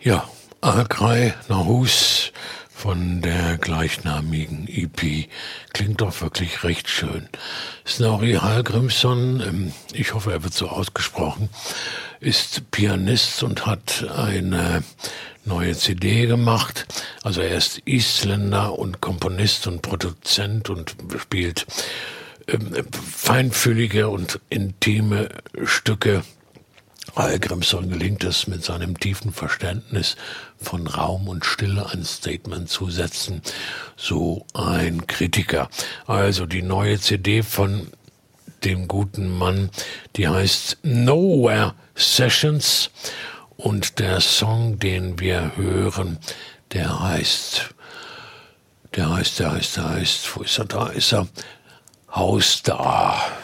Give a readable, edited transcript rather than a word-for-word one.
Ja, Agrei Nahus von der gleichnamigen EP klingt doch wirklich recht schön. Snorri Hallgrímsson, ich hoffe, er wird so ausgesprochen, ist Pianist und hat eine neue CD gemacht. Also er ist Isländer und Komponist und Produzent und spielt feinfühlige und intime Stücke. Hallgrímsson gelingt es, mit seinem tiefen Verständnis von Raum und Stille ein Statement zu setzen, so ein Kritiker. Also die neue CD von dem guten Mann, die heißt Nowhere Sessions, und der Song, den wir hören, der heißt, wo ist er, da ist er, Haus da.